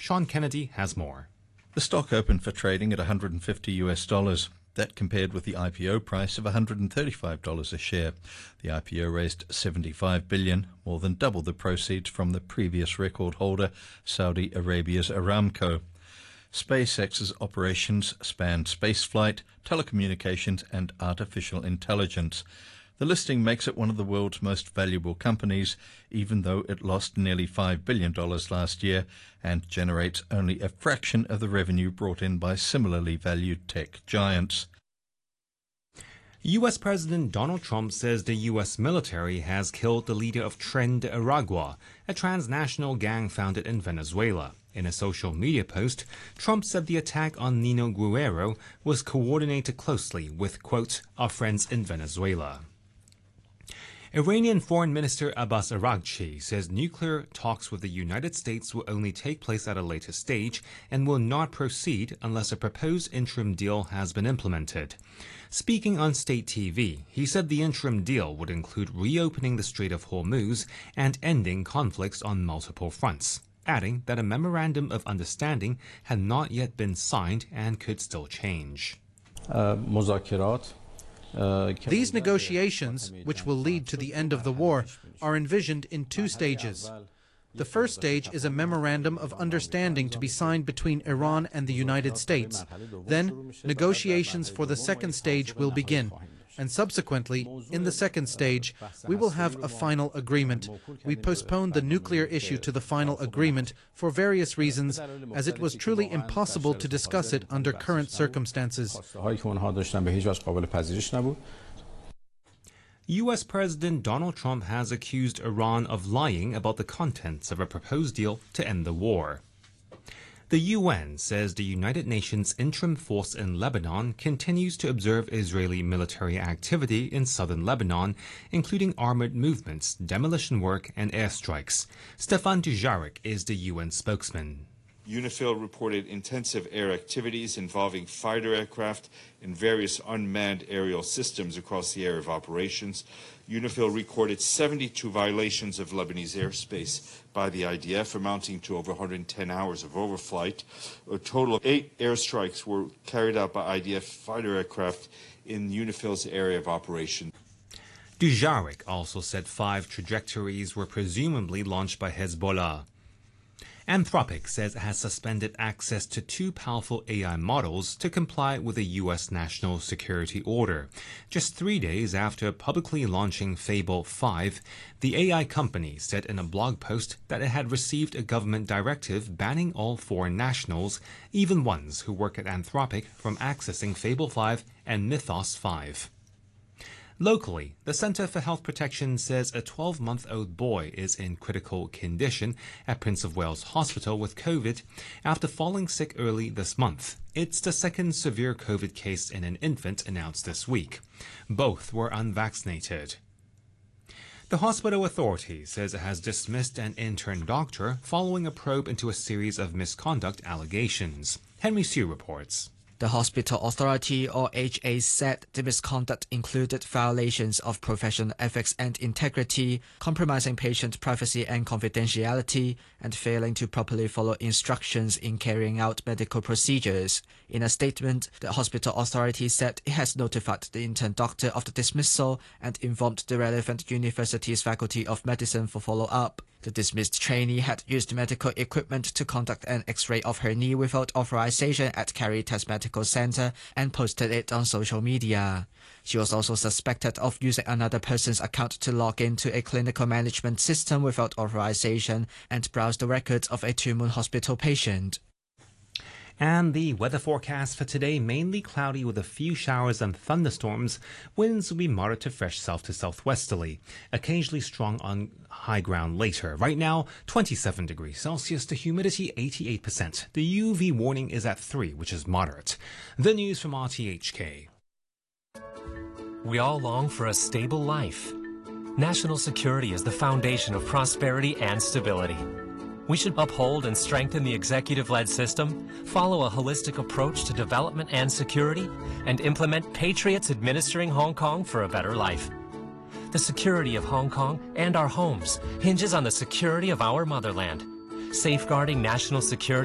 Sean Kennedy has more. The stock opened for trading at $150. That compared with the IPO price of $135 a share. The IPO raised $75 billion, more than double the proceeds from the previous record holder, Saudi Arabia's Aramco. SpaceX's operations spanned spaceflight, telecommunications, and artificial intelligence. The listing makes it one of the world's most valuable companies, even though it lost nearly $5 billion last year and generates only a fraction of the revenue brought in by similarly valued tech giants. U.S. President Donald Trump says the U.S. military has killed the leader of Tren de Aragua, a transnational gang founded in Venezuela. In a social media post, Trump said the attack on Nino Guerrero was coordinated closely with, quote, our friends in Venezuela. Iranian Foreign Minister Abbas Araghchi says nuclear talks with the United States will only take place at a later stage and will not proceed unless a proposed interim deal has been implemented. Speaking on state TV, he said the interim deal would include reopening the Strait of Hormuz and ending conflicts on multiple fronts, adding that a memorandum of understanding had not yet been signed and could still change. These negotiations, which will lead to the end of the war, are envisioned in two stages. The first stage is a memorandum of understanding to be signed between Iran and the United States. Then, negotiations for the second stage will begin. And subsequently, in the second stage, we will have a final agreement. We postponed the nuclear issue to the final agreement for various reasons, as it was truly impossible to discuss it under current circumstances. U.S. President Donald Trump has accused Iran of lying about the contents of a proposed deal to end the war. The UN says the United Nations interim force in Lebanon continues to observe Israeli military activity in southern Lebanon, including armored movements, demolition work, and airstrikes. Stefan Dujarric is the UN spokesman. UNIFIL reported intensive air activities involving fighter aircraft and various unmanned aerial systems across the area of operations. UNIFIL recorded 72 violations of Lebanese airspace by the IDF, amounting to over 110 hours of overflight. A total of 8 airstrikes were carried out by IDF fighter aircraft in UNIFIL's area of operation. Dujarric also said 5 trajectories were presumably launched by Hezbollah. Anthropic says it has suspended access to 2 powerful AI models to comply with a U.S. national security order. Just 3 days after publicly launching Fable 5, the AI company said in a blog post that it had received a government directive banning all foreign nationals, even ones who work at Anthropic, from accessing Fable 5 and Mythos 5. Locally, the Center for Health Protection says a 12-month-old boy is in critical condition at Prince of Wales Hospital with COVID after falling sick early this month. It's the second severe COVID case in an infant announced this week. Both were unvaccinated. The hospital authority says it has dismissed an intern doctor following a probe into a series of misconduct allegations. Henry Sue reports. The Hospital Authority, or HA, said the misconduct included violations of professional ethics and integrity, compromising patient privacy and confidentiality, and failing to properly follow instructions in carrying out medical procedures. In a statement, the Hospital Authority said it has notified the intern doctor of the dismissal and informed the relevant university's Faculty of Medicine for follow-up. The dismissed trainee had used medical equipment to conduct an X-ray of her knee without authorization at Caritas Medical Center and posted it on social media. She was also suspected of using another person's account to log into a clinical management system without authorization and browse the records of a Tuen Mun Hospital patient. And the weather forecast for today, mainly cloudy with a few showers and thunderstorms. Winds will be moderate to fresh south to southwesterly, occasionally strong on high ground later. Right now, 27 degrees Celsius, the humidity 88%. The UV warning is at 3, which is moderate. The news from RTHK. We all long for a stable life. National security is the foundation of prosperity and stability. We should uphold and strengthen the executive-led system, follow a holistic approach to development and security, and implement patriots administering Hong Kong for a better life. The security of Hong Kong and our homes hinges on the security of our motherland. Safeguarding national security